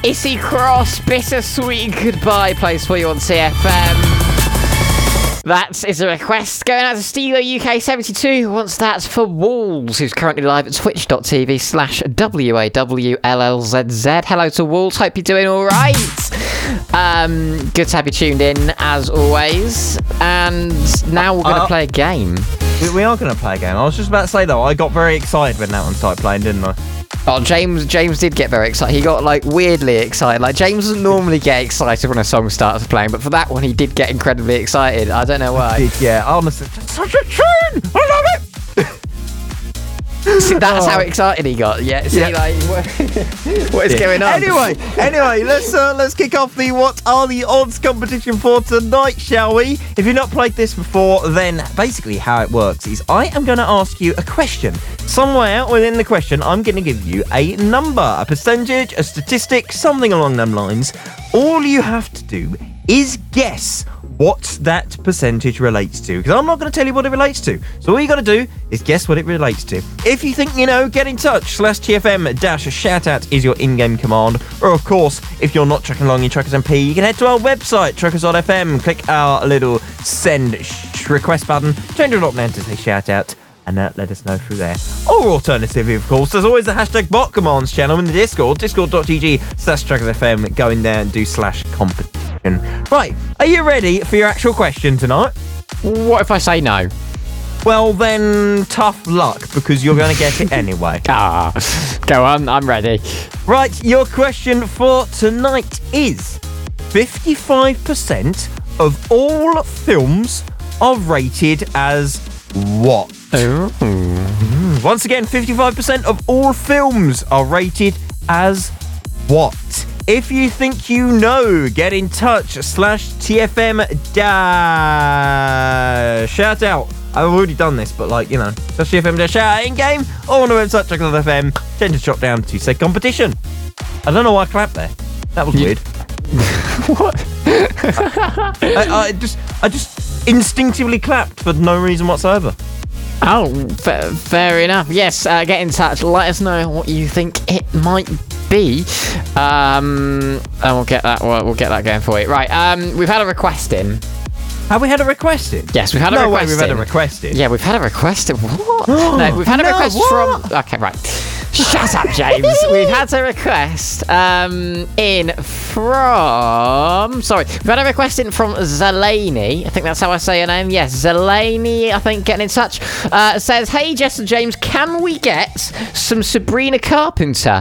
Issy Cross, Bittersweet Goodbye plays for you on CFM. That is a request going out to Steelo UK72. Wants that for Walls, who's currently live at twitch.tv/WAWLLZZ. Hello to Walls, hope you're doing alright. Good to have you tuned in, as always. And now we're going to play a game. We are going to play a game. I was just about to say, though, I got very excited when that one started playing, didn't I? Oh, James did get very excited. He got, like, weirdly excited. Like, James doesn't normally get excited when a song starts playing, but for that one, he did get incredibly excited. I don't know why. Yeah, honestly, such a tune! I love it! See, that's how excited he got. Yeah, see, like, what is going on? Anyway, let's kick off the What Are the Odds competition for tonight, shall we? If you've not played this before, then basically how it works is I am going to ask you a question. Somewhere within the question, I'm going to give you a number, a percentage, a statistic, something along them lines. All you have to do is guess what that percentage relates to, because I'm not going to tell you what it relates to. So all you got to do is guess what it relates to. If you think you know, get in touch. /TFM-shoutout is your in-game command. Or of course, if you're not tracking along in Truckers MP, you can head to our website, truckers.fm, click our little send request button, change your drop name to say shoutout, and let us know through there. Or alternatively, of course, there's always the hashtag bot commands channel in the Discord, discord.gg/truckersfm. Go in there and do /competition. Right, are you ready for your actual question tonight? What if I say no? Well, then, tough luck, because you're going to get it anyway. Go on, I'm ready. Right, your question for tonight is 55% of all films are rated as what? Once again, 55% of all films are rated as what? If you think you know, get in touch. /TFM-shoutout. I've already done this, but like, you know, /TFM-shoutout in-game or on the website, truckers.fm. Change the drop down to say competition. I don't know why I clapped there. That was weird. What? I just instinctively clapped for no reason whatsoever. Oh, fair enough. Yes, get in touch. Let us know what you think it might be, and we'll get that going for you. Right. We've had a request in. Have we had a request in? Yes, we've had a request in. We've had a request in. Yeah, we've had a request in. What? No, we've had a request from... Okay, right. Shut up, James. We've had a request in from... Sorry. We've had a request in from Zelani. I think that's how I say her name. Yes, Zelani, I think, getting in touch. Says, hey, Jess and James, can we get some Sabrina Carpenter?